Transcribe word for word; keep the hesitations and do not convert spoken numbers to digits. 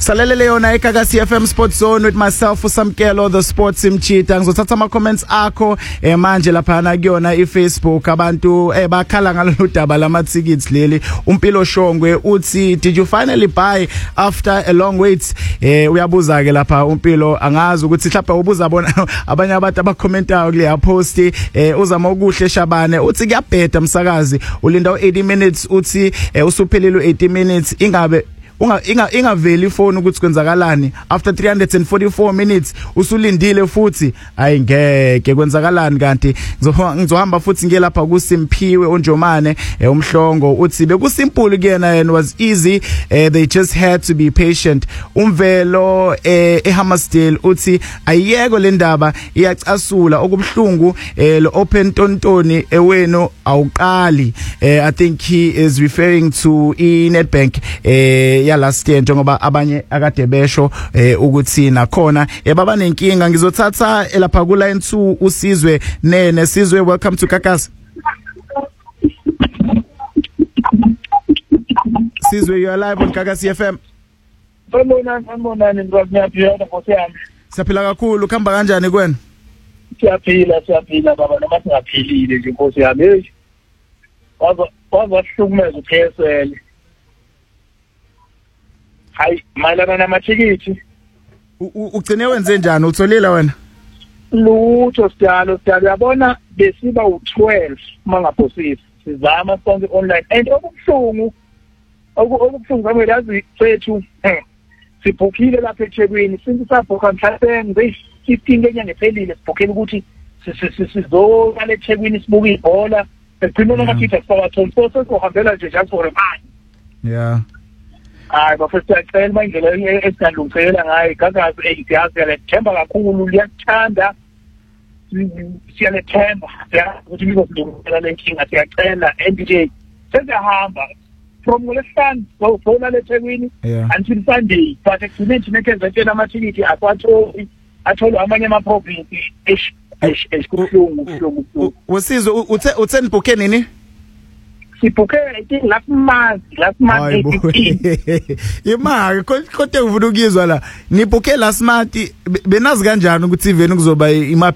Salelele yona eKagasi F M Sports Zone with myself uSamkelo the Sports Mchita. Ngizothatha ama comments akho eh manje lapha na kuyona iFacebook abantu eh bakhala ngalolu daba lama tickets leli. Umpilo Shongwe uthi did you finally buy after a long wait? Eh uyabuza ke lapha umpilo angazi ukuthi mhlawumbe ubuza bona abanye abantu abacommentayo kule post eh uzama ukuhle Shabane uthi kuyabheda umsakazi ulinda eighty minutes uthi eh, usuphelile eighty minutes ingabe unga inga ingaveli ifone ukuthi kwenzakalani after three hundred forty-four minutes usulindile futhi ayingeke kwenzakalani kanti ngizohamba futhi ngiye lapha kuSimpiwe uNjomane eh, umhlongo uthi bekusimple kuyena and was easy eh, they just had to be patient. Umvelo eh, eHammersdale uthi ayiyeko le ndaba iyacasula okubhlungu eh, lo open tontoni eweno awuqali eh, I think he is referring to iNetbank eh ya last year njengoba abanye akade besho eh, ukuthi nakhona ebaba nenkinga. Ngizothatha lapha ku line two uSizwe nene. Sizwe, welcome to Kakasi. Sizwe, you are live on Kakasi F M. Mbona mbona ngiyaphiwa nkosi yami. Siyaphila kakhulu, khamba kanjani kwena? Siyaphila siyaphila baba noma singaphilile nje nkosi yami. Hey. Wazo wazo hlukumeza uphesele. Hayi mayelana namathikithi ugcine wenze njani utholile wena? Lutho sitalo sitalo yabona besiba u twelve mangaphosisi sizama sonke online and okubuhlungu okubuhlungu kwami lazi sethu sibhukhile lapha eThekwini since sabhukha mhlawumbe ngize fifteen kenyanga ephelile sibhukhile ukuthi sizoba le eThekwini sibuka ibhola sigcina namathikithi asawathola so sokuhambela nje just for a month. Yeah. Hayi bafethu ayicela indlela esingalungisela ngayo Gagazi eyazi lethemba kakhulu liyathanda siyalethemba ukuthi ngizolungisela lenkinga siyacela and nje sesihamba from ngoLwesihlanu ngofona leThekwini until Sunday but ekugcineni nekhenza tshela amathikithi akwatholi athola amanye ama province esh esh esikuhlungu kuhlungu. Usizwe uthe uthe nibhuke nini? Sibhuke I think last month last month imali kodwa uvuna ukuzwa la nibhuke last month benazi kanjani ukuthi iveni kuzoba